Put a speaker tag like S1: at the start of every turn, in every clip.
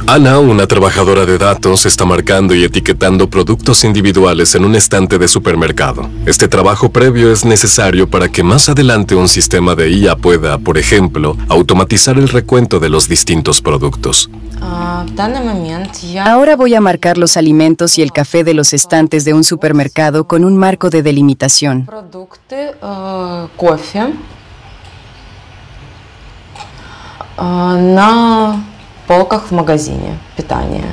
S1: Ana, una trabajadora de datos, está marcando y etiquetando productos individuales en un estante de supermercado. Este trabajo previo es necesario para que más adelante un sistema de IA pueda, por ejemplo, automatizar el recuento de los distintos productos.
S2: Ahora voy a marcar los alimentos y el café de los estantes de un supermercado con un marco de delimitación.
S3: На полках в магазине питания.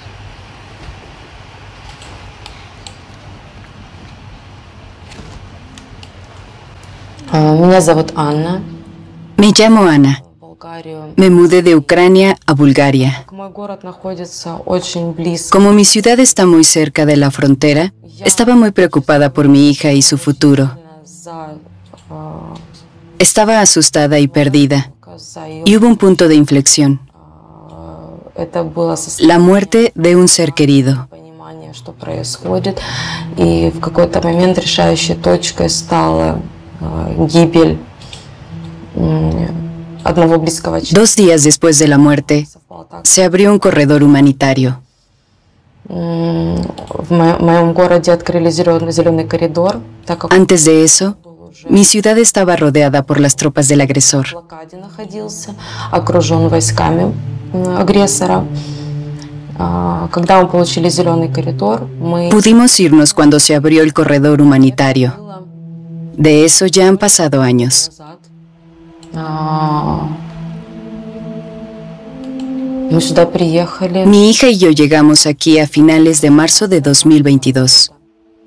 S3: Меня зовут Анна.
S2: Me llamo Ana. Me mudé de Ucrania a Bulgaria.
S3: Мой город находится очень близко.
S2: Como mi ciudad está muy cerca de la frontera, estaba muy preocupada por mi hija y su futuro. Estaba asustada y perdida. Y hubo un punto de inflexión. La muerte de un ser querido.
S3: Что происходит, и в какой-то момент решающей точкой стала гибель одного близкого человека.
S2: 2 días después de la muerte, se abrió un corredor humanitario.
S3: В моем городе открыли зеленый коридор, так как
S2: Antes de eso, mi ciudad estaba rodeada por las tropas del agresor.
S3: в блокаде находился, окружен войсками агрессора. Когда мы получили зеленый коридор, мы...
S2: Pudimos irnos cuando se abrió el corredor humanitario. De eso ya han pasado años.
S3: Мы сюда приехали.
S2: Mi hija y yo llegamos aquí a finales de marzo de 2022.